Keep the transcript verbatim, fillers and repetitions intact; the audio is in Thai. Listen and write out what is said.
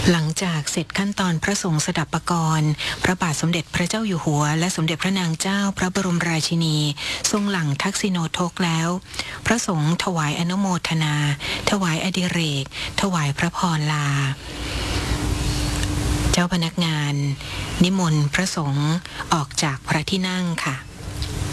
หลังจากเสร็จขั้นตอนพระสงฆ์สดับปกรณ์พระบาทสมเด็จพระเจ้าอยู่หัวและสมเด็จพระนางเจ้าพระบรมราชินีทรงหลั่งทักษิโนทกแล้วพระสงฆ์ถวายอนุโมทนาถวายอดิเรกถวายพระพรลาเจ้าพนักงานนิมนต์พระสงฆ์ออกจากพระที่นั่งค่ะ